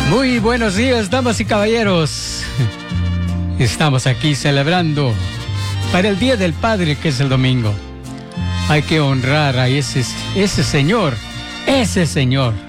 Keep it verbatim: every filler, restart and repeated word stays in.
Muy buenos días, damas y caballeros. Estamos aquí celebrando para el Día del Padre, que es el domingo. Hay que honrar a ese, ese señor, ese señor